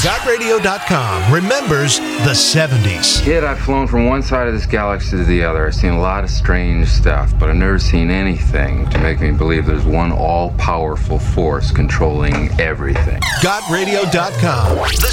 GotRadio.com remembers the 70s. Kid, I've flown from one side of this galaxy to the other. I've seen a lot of strange stuff, but I've never seen anything to make me believe there's one all-powerful force controlling everything. GotRadio.com, the